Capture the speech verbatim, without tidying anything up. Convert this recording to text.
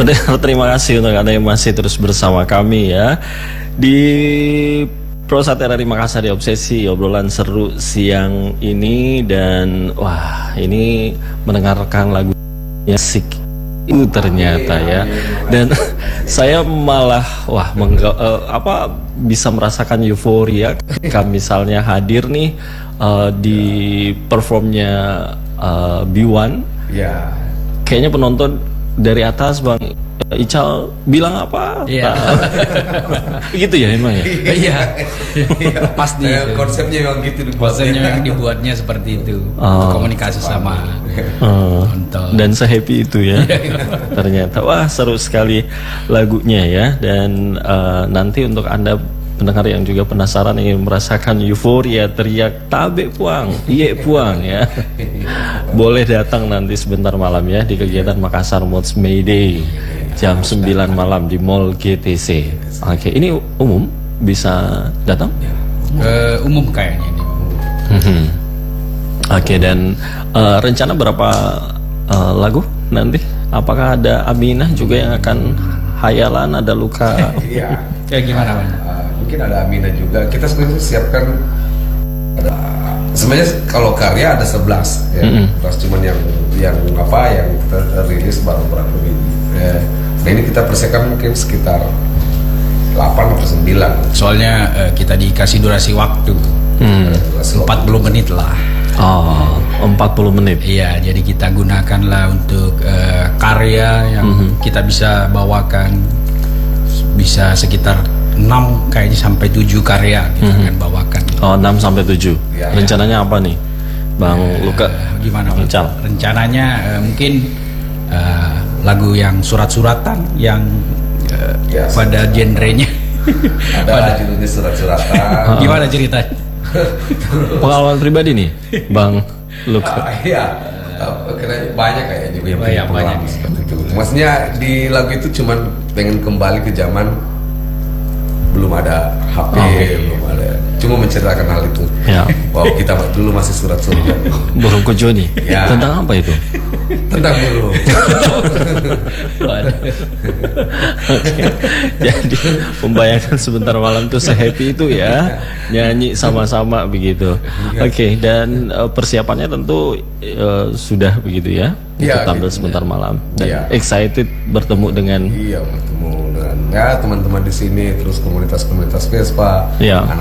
Pendengar, terima kasih untuk Anda yang masih terus bersama kami ya di Prosat R R I Makassar di Obsesi, obrolan seru siang ini. Dan wah, ini mendengarkan lagunya asik itu ternyata ya. Dan saya malah wah mengga, uh, apa bisa merasakan euforia ketika misalnya hadir nih uh, di performnya uh, B satu. Ya. Kayaknya penonton dari atas Bang Ical bilang apa? Iya. Gitu ya emang ya? Iya. Pasti Eh, konsepnya memang gitu. konsepnya yang dibuatnya seperti itu. Oh. Komunikasi sama Uh, penonton. dan sehappy itu ya. Ternyata wah seru sekali lagunya ya. Dan uh, nanti untuk Anda pendengar yang juga penasaran ingin merasakan euforia teriak tabe puang, iye puang ya. Boleh datang nanti sebentar malam ya di kegiatan Makassar Moods May Day jam sembilan malam di Mall G T C. Oke, ini umum bisa datang? Ke umum kayaknya ini. Mhm. Oke, dan uh, rencana berapa uh, lagu nanti? Apakah ada Aminah juga yang akan hayalan, ada luka? Iya. Kayak gimana, Bang? Uh, mungkin ada Amina juga. Kita sebenarnya siapkan ada, sebenarnya kalau karya ada sebelas ya. Mm-mm. Terus cuman yang yang apa yang kita rilis baru berapa ini. Ya. Nah, ini kita persiapkan mungkin sekitar delapan atau sembilan. Soalnya eh, kita dikasih durasi waktu Hmm. empat puluh menit lah. Oh, empat puluh menit. Iya, jadi kita gunakanlah untuk eh, karya yang Mhm. kita bisa bawakan, bisa sekitar enam kayaknya sampai tujuh karya kita Mhm. akan bawakan. Oh, enam sampai tujuh. Ya. Rencananya apa nih? Bang Luka. Eh, gimana Bang? Ical. Rencananya eh, mungkin eh, lagu yang surat-suratan yang eh, Ya, pada genrenya. Ada judulnya surat-suratan. Gimana ceritanya? Pengalaman pribadi nih, Bang Luka. Ah, iya. Uh, karena banyak kayaknya juga yang Banyak, punya pengalaman banyak. seperti itu. Maksudnya di lagu itu cuman pengen kembali ke zaman belum ada H P, Oke. belum ada. Cuma menceritakan hal itu. Ya. Wow, kita dulu masih surat-surat Burung Kojoni. Ya. Tentang apa itu? tentang burung. Waduh. Oke. Jadi membayangkan sebentar malam tuh sehappy itu ya, nyanyi sama-sama begitu. Oke, dan uh, persiapannya tentu uh, sudah begitu ya untuk Iya, tampil gitu. sebentar malam. Dan Iya. excited bertemu dengan Iya, bertemu dengan ya teman-teman di sini, terus komunitas-komunitas Vespa, Iya.